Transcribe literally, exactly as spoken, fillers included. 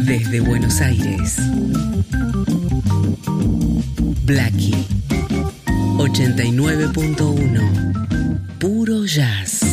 Desde Buenos Aires, Blackie ochenta y nueve punto uno, puro jazz.